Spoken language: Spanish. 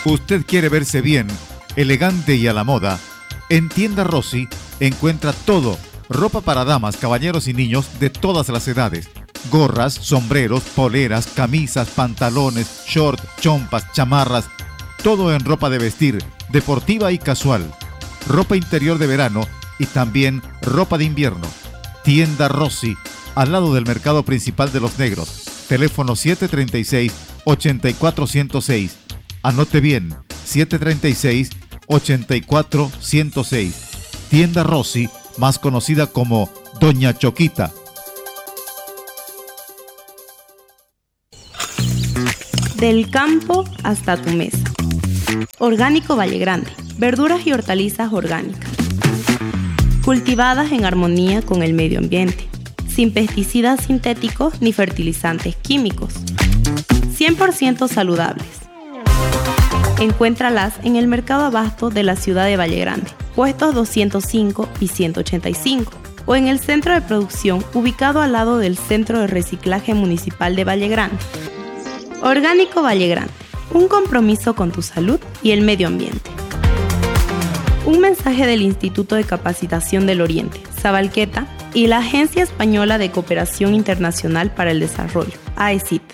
¿Usted quiere verse bien, elegante y a la moda? En Tienda Rossi encuentra todo: ropa para damas, caballeros y niños de todas las edades. Gorras, sombreros, poleras, camisas, pantalones, short, chompas, chamarras. Todo en ropa de vestir, deportiva y casual. Ropa interior de verano y también ropa de invierno. Tienda Rossi, al lado del mercado principal de Los Negros. Teléfono 736-84106. Anote bien, 736-84106. Tienda Rossi, más conocida como Doña Choquita. Del campo hasta tu mesa. Orgánico Valle Grande. Verduras y hortalizas orgánicas. Cultivadas en armonía con el medio ambiente. Sin pesticidas sintéticos ni fertilizantes químicos. 100% saludables. Encuéntralas en el Mercado Abasto de la ciudad de Valle Grande, puestos 205 y 185, o en el centro de producción ubicado al lado del Centro de Reciclaje Municipal de Valle Grande. Orgánico Valle Grande, un compromiso con tu salud y el medio ambiente. Un mensaje del Instituto de Capacitación del Oriente, Sabalqueta, y la Agencia Española de Cooperación Internacional para el Desarrollo, AECID.